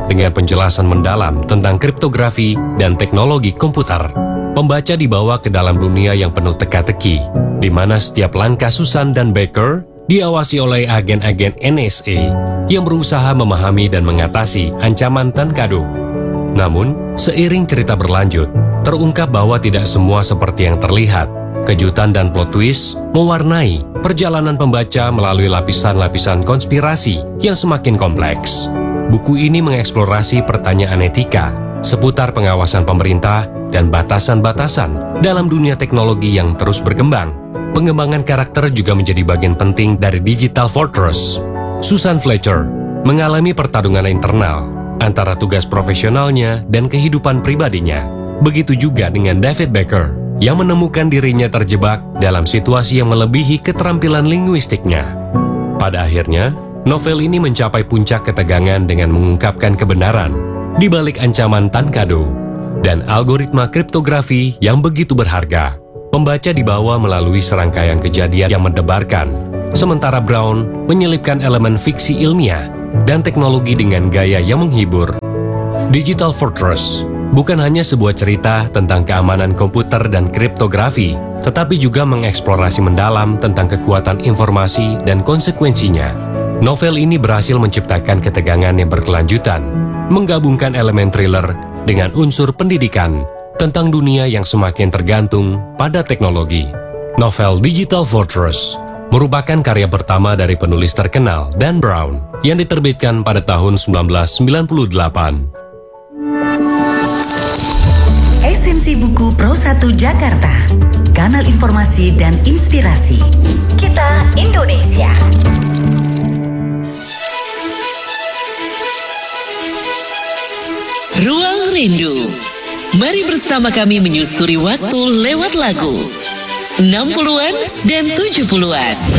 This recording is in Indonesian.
dengan penjelasan mendalam tentang kriptografi dan teknologi komputer. Pembaca dibawa ke dalam dunia yang penuh teka-teki, di mana setiap langkah Susan dan Baker diawasi oleh agen-agen NSA yang berusaha memahami dan mengatasi ancaman Tankado. Namun, seiring cerita berlanjut, terungkap bahwa tidak semua seperti yang terlihat. Kejutan dan plot twist mewarnai perjalanan pembaca melalui lapisan-lapisan konspirasi yang semakin kompleks. Buku ini mengeksplorasi pertanyaan etika seputar pengawasan pemerintah dan batasan-batasan dalam dunia teknologi yang terus berkembang. Pengembangan karakter juga menjadi bagian penting dari Digital Fortress. Susan Fletcher mengalami pertarungan internal antara tugas profesionalnya dan kehidupan pribadinya. Begitu juga dengan David Baker yang menemukan dirinya terjebak dalam situasi yang melebihi keterampilan linguistiknya. Pada akhirnya, novel ini mencapai puncak ketegangan dengan mengungkapkan kebenaran di balik ancaman Tankado dan algoritma kriptografi yang begitu berharga. Pembaca dibawa melalui serangkaian kejadian yang mendebarkan, sementara Brown menyelipkan elemen fiksi ilmiah dan teknologi dengan gaya yang menghibur. Digital Fortress bukan hanya sebuah cerita tentang keamanan komputer dan kriptografi, tetapi juga mengeksplorasi mendalam tentang kekuatan informasi dan konsekuensinya. Novel ini berhasil menciptakan ketegangan yang berkelanjutan, menggabungkan elemen thriller dengan unsur pendidikan tentang dunia yang semakin tergantung pada teknologi. Novel Digital Fortress merupakan karya pertama dari penulis terkenal Dan Brown yang diterbitkan pada tahun 1998. Esensi Buku Pro 1 Jakarta, kanal informasi dan inspirasi. Kita Indonesia. Ruang Rindu. Mari bersama kami menyusuri waktu lewat lagu 60-an dan 70-an.